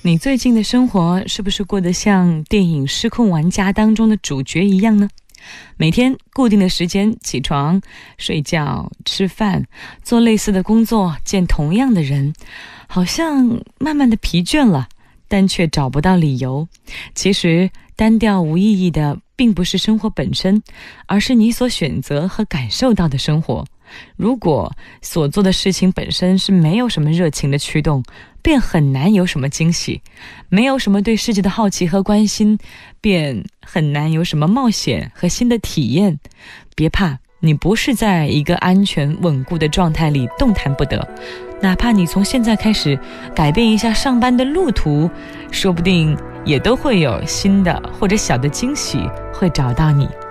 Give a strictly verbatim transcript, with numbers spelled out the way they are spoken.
你最近的生活是不是过得像电影《失控玩家》当中的主角一样呢？每天固定的时间起床、睡觉、吃饭，做类似的工作，见同样的人，好像慢慢的疲倦了，但却找不到理由。其实单调无意义的并不是生活本身，而是你所选择和感受到的生活。如果所做的事情本身是没有什么热情的驱动，便很难有什么惊喜；没有什么对世界的好奇和关心，便很难有什么冒险和新的体验。别怕，你不是在一个安全稳固的状态里动弹不得，哪怕你从现在开始改变一下上班的路途，说不定也都会有新的或者小的惊喜会找到你。